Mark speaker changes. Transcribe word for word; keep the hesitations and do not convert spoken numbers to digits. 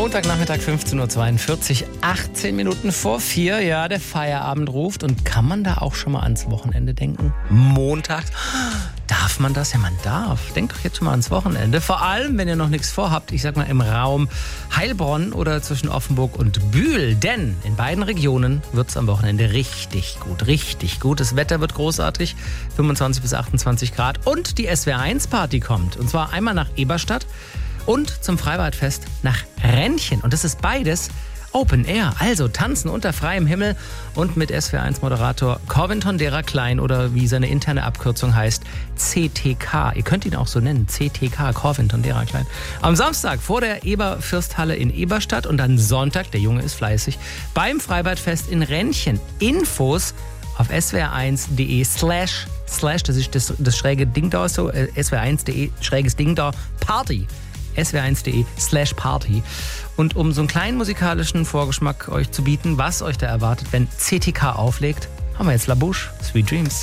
Speaker 1: Montagnachmittag fünfzehn Uhr zweiundvierzig, achtzehn Minuten vor vier. Ja, der Feierabend ruft. Und kann man da auch schon mal ans Wochenende denken? Montag? Darf man das? Ja, man darf. Denkt doch jetzt schon mal ans Wochenende. Vor allem, wenn ihr noch nichts vorhabt, ich sag mal im Raum Heilbronn oder zwischen Offenburg und Bühl. Denn in beiden Regionen wird es am Wochenende richtig gut. Richtig gut. Das Wetter wird großartig. fünfundzwanzig bis achtundzwanzig Grad. Und die S W R eins Party kommt. Und zwar einmal nach Eberstadt und zum Freibadfest nach Rennchen. Und das ist beides Open Air, also tanzen unter freiem Himmel und mit S W R eins Moderator Corwin Tondera Klein oder wie seine interne Abkürzung heißt, C T K. Ihr könnt ihn auch so nennen, C T K, Corwin Tondera Klein. Am Samstag vor der Eberfürsthalle in Eberstadt und dann Sonntag, der Junge ist fleißig, beim Freibadfest in Rennchen. Infos auf s w r eins punkt d e slash, slash, das ist das, das schräge Ding da, so, äh, s w r eins punkt d e, schräges Ding da, Party. s w r eins punkt d e slash party. Und um so einen kleinen musikalischen Vorgeschmack euch zu bieten, was euch da erwartet, wenn C T K auflegt, haben wir jetzt La Bouche, Sweet Dreams.